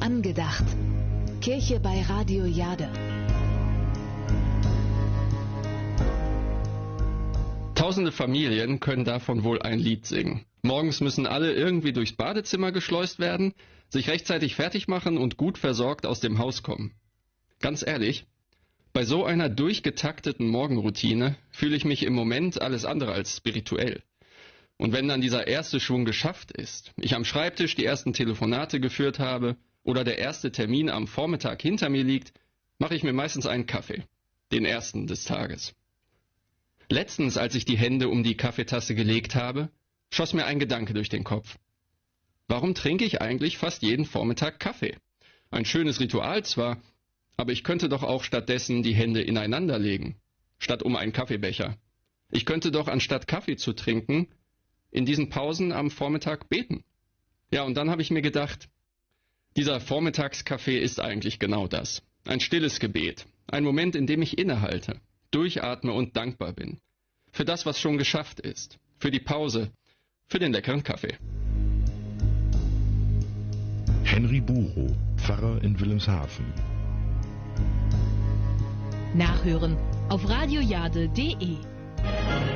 Angedacht. Kirche bei Radio Jade. Tausende Familien können davon wohl ein Lied singen. Morgens müssen alle irgendwie durchs Badezimmer geschleust werden, sich rechtzeitig fertig machen und gut versorgt aus dem Haus kommen. Ganz ehrlich, bei so einer durchgetakteten Morgenroutine fühle ich mich im Moment alles andere als spirituell. Und wenn dann dieser erste Schwung geschafft ist, ich am Schreibtisch die ersten Telefonate geführt habe oder der erste Termin am Vormittag hinter mir liegt, mache ich mir meistens einen Kaffee, den ersten des Tages. Letztens, als ich die Hände um die Kaffeetasse gelegt habe, schoss mir ein Gedanke durch den Kopf. Warum trinke ich eigentlich fast jeden Vormittag Kaffee? Ein schönes Ritual zwar, aber ich könnte doch auch stattdessen die Hände ineinander legen, statt um einen Kaffeebecher. Ich könnte doch, anstatt Kaffee zu trinken, in diesen Pausen am Vormittag beten. Ja, und dann habe ich mir gedacht, dieser Vormittagskaffee ist eigentlich genau das. Ein stilles Gebet, ein Moment, in dem ich innehalte, durchatme und dankbar bin. Für das, was schon geschafft ist, für die Pause, für den leckeren Kaffee. Henry Buchow, Pfarrer in Wilhelmshaven. Nachhören auf radiojade.de.